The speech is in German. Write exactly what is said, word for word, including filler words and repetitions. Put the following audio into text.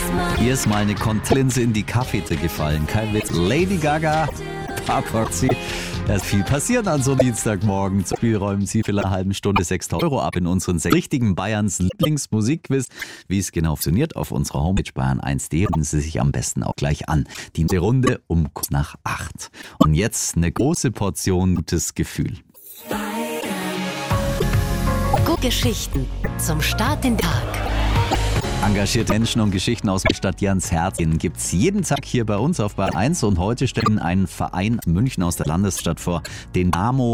Hier ist mal eine Kontaktlinse in die Kaffeete gefallen. Kein Witz. Lady Gaga, Paparazzi. Da ist viel passiert an so einem Dienstagmorgen. Zum Spiel räumen Sie für eine halbe Stunde sechstausend Euro ab in unseren sechs richtigen Bayerns Lieblingsmusikquiz. Wie es genau funktioniert, auf unserer Homepage bayern eins punkt de rufen Sie sich am besten auch gleich an. Die nächste Runde um kurz nach acht. Und jetzt eine große Portion gutes Gefühl. Gute Geschichten zum Start in den Tag. Engagierte Menschen und Geschichten aus der Stadt, die ans Herz gehen, gibt es jeden Tag hier bei uns auf Bayern eins. Und heute stellen einen Verein München aus der Landesstadt vor, den Amo